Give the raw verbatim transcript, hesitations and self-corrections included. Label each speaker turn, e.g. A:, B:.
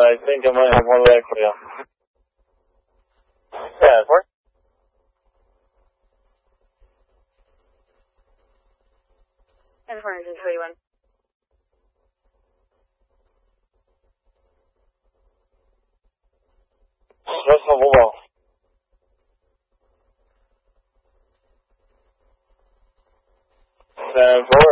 A: I think I might have one leg for you. Yeah, of course.
B: And four hundred twenty-one.
A: Just a moment. Seven four.